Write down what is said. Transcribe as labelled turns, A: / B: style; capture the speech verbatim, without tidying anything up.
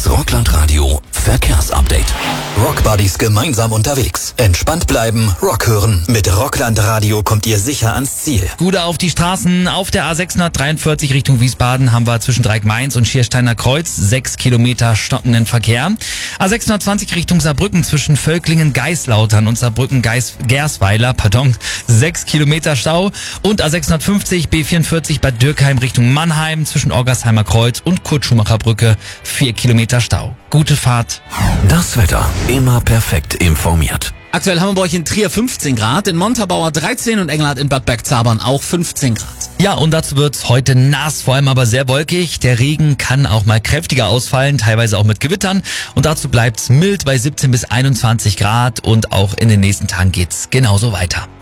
A: Das Rockland-Radio Verkehrsupdate. Rockbuddies gemeinsam unterwegs. Entspannt bleiben, Rock hören. Mit Rockland-Radio kommt ihr sicher ans Ziel.
B: Gute auf die Straßen. Auf der A sechshundertdreiundvierzig Richtung Wiesbaden haben wir zwischen Dreieck-Mainz und Schiersteiner Kreuz sechs Kilometer stockenden Verkehr. A sechshundertzwanzig Richtung Saarbrücken zwischen Völklingen-Geislautern und Saarbrücken-Gersweiler, pardon, sechs Kilometer Stau. Und A sechshundertfünfzig B vierundvierzig Bad Dürkheim Richtung Mannheim zwischen Orgersheimer Kreuz und Kurt-Schumacher-Brücke vier Kilometer Stau. Gute Fahrt.
A: Das Wetter immer perfekt informiert.
C: Aktuell haben wir bei euch in Trier fünfzehn Grad, in Montabaur dreizehn und Engelhardt in Bad Bergzabern auch fünfzehn Grad.
B: Ja, und dazu wird's heute nass, vor allem aber sehr wolkig. Der Regen kann auch mal kräftiger ausfallen, teilweise auch mit Gewittern. Und dazu bleibt's mild bei siebzehn bis einundzwanzig Grad und auch in den nächsten Tagen geht's genauso weiter.